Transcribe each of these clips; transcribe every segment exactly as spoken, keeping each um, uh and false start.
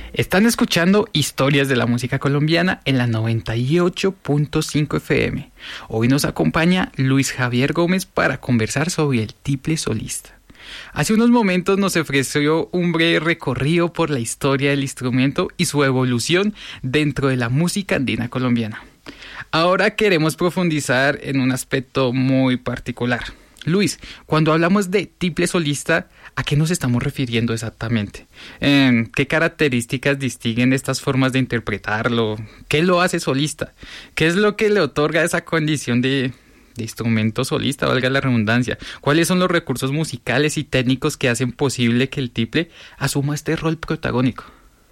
Están escuchando Historias de la Música Colombiana en la noventa y ocho punto cinco F M. Hoy nos acompaña Luis Javier Gómez para conversar sobre el tiple solista. Hace unos momentos nos ofreció un breve recorrido por la historia del instrumento y su evolución dentro de la música andina colombiana. Ahora queremos profundizar en un aspecto muy particular. Luis, cuando hablamos de tiple solista, ¿a qué nos estamos refiriendo exactamente? Eh, ¿Qué características distinguen estas formas de interpretarlo? ¿Qué lo hace solista? ¿Qué es lo que le otorga esa condición de, de instrumento solista, valga la redundancia? ¿Cuáles son los recursos musicales y técnicos que hacen posible que el tiple asuma este rol protagónico?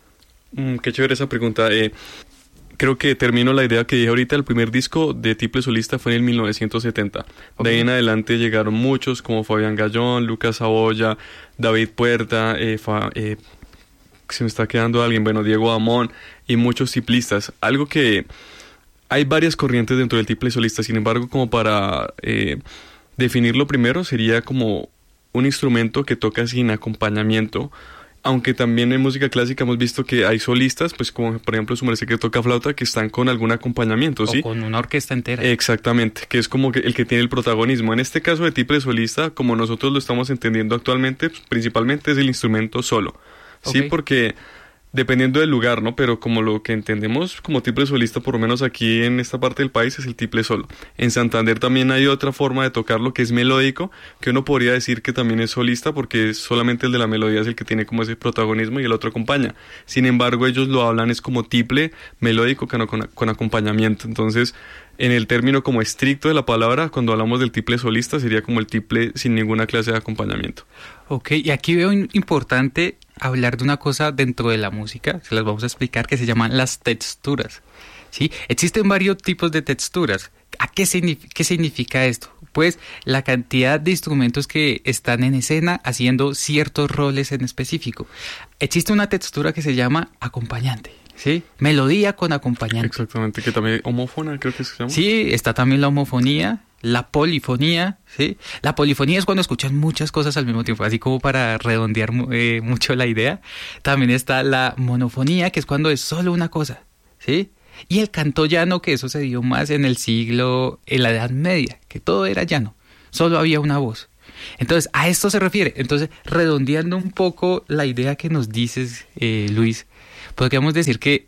Mm, qué chévere esa pregunta. Eh, creo que termino la idea que dije ahorita. El primer disco de tiple solista fue en el mil novecientos setenta. Okay. De ahí en adelante llegaron muchos como Fabián Gallón, Lucas Saboya, David Puerta, eh, fa, eh, se me está quedando alguien, bueno, Diego Amón y muchos tiplistas. Algo que hay varias corrientes dentro del tiple solista, sin embargo, como para eh, definirlo primero, sería como un instrumento que toca sin acompañamiento. Aunque también en música clásica hemos visto que hay solistas, pues como por ejemplo su merced que toca flauta, que están con algún acompañamiento, ¿sí? O con una orquesta entera. Exactamente, que es como que el que tiene el protagonismo. En este caso de tiple solista, como nosotros lo estamos entendiendo actualmente, pues, principalmente es el instrumento solo, ¿sí? Okay. Porque dependiendo del lugar, ¿no? Pero como lo que entendemos como tiple solista, por lo menos aquí en esta parte del país, es el tiple solo. En Santander también hay otra forma de tocarlo que es melódico, que uno podría decir que también es solista porque solamente el de la melodía es el que tiene como ese protagonismo y el otro acompaña. Sin embargo, ellos lo hablan es como tiple melódico con, con, con acompañamiento. Entonces, en el término como estricto de la palabra, cuando hablamos del tiple solista, sería como el tiple sin ninguna clase de acompañamiento. Ok, y aquí veo importante hablar de una cosa dentro de la música, se las vamos a explicar, que se llaman las texturas, ¿sí? Existen varios tipos de texturas. ¿A qué, significa, qué significa esto? Pues la cantidad de instrumentos que están en escena haciendo ciertos roles en específico. Existe una textura que se llama acompañante, ¿sí? Melodía con acompañante. Exactamente, que también homófona creo que se llama. Sí, está también la homofonía, la polifonía, ¿sí? La polifonía es cuando escuchan muchas cosas al mismo tiempo, así como para redondear eh, mucho la idea. También está la monofonía, que es cuando es solo una cosa, ¿sí? Y el canto llano, que eso se dio más en el siglo, en la Edad Media, que todo era llano, solo había una voz. Entonces, a esto se refiere. Entonces, redondeando un poco la idea que nos dices, eh, Luis, podríamos decir que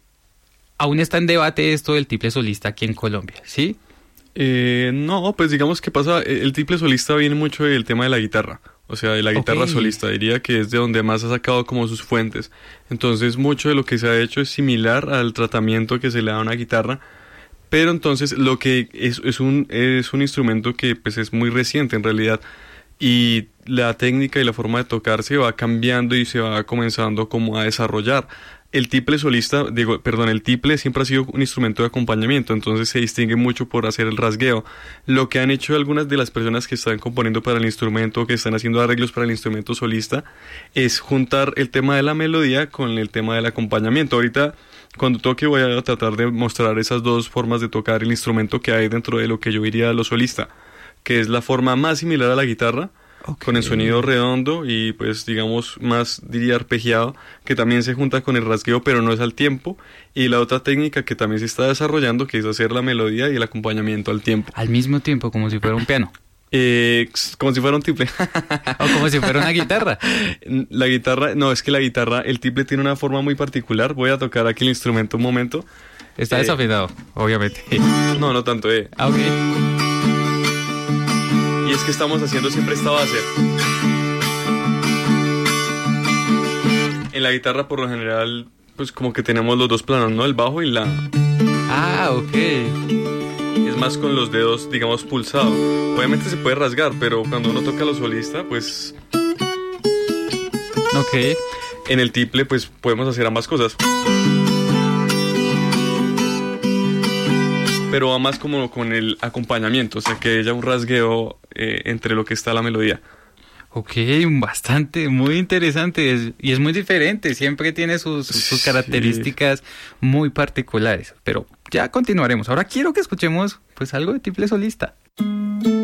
aún está en debate esto del tiple solista aquí en Colombia, ¿sí? Eh, no, pues digamos que pasa, el tiple solista viene mucho del tema de la guitarra, o sea, de la guitarra okay. solista, diría que es de donde más ha sacado como sus fuentes. Entonces, mucho de lo que se ha hecho es similar al tratamiento que se le da a una guitarra, pero entonces lo que es, es, un, es un instrumento que pues es muy reciente en realidad, y la técnica y la forma de tocar se va cambiando y se va comenzando como a desarrollar. El tiple solista, digo, perdón, el tiple siempre ha sido un instrumento de acompañamiento, entonces se distingue mucho por hacer el rasgueo. Lo que han hecho algunas de las personas que están componiendo para el instrumento, que están haciendo arreglos para el instrumento solista, es juntar el tema de la melodía con el tema del acompañamiento. Ahorita, cuando toque, voy a tratar de mostrar esas dos formas de tocar el instrumento que hay dentro de lo que yo diría lo solista, que es la forma más similar a la guitarra, okay, con el sonido redondo y pues digamos más diría arpegiado, que también se junta con el rasgueo pero no es al tiempo, y la otra técnica que también se está desarrollando, que es hacer la melodía y el acompañamiento al tiempo. Al mismo tiempo, como si fuera un piano. Eh, como si fuera un tiple. O como si fuera una guitarra. La guitarra, no, es que la guitarra, el tiple tiene una forma muy particular. Voy a tocar aquí el instrumento un momento. Está eh, desafinado, obviamente. No, no tanto, eh. Ah, ok. Y es que estamos haciendo siempre esta base. En la guitarra por lo general, pues como que tenemos los dos planos, ¿no? El bajo y la... Ah, ok. Es más con los dedos, digamos, pulsados. Obviamente se puede rasgar, pero cuando uno toca lo solista, pues... Ok. En el tiple, pues podemos hacer ambas cosas. Pero va más como con el acompañamiento, o sea que haya un rasgueo eh, entre lo que está la melodía. Ok, bastante, muy interesante, es, y es muy diferente, siempre tiene sus, sus características sí. muy particulares, pero ya continuaremos. Ahora quiero que escuchemos pues algo de tiple solista.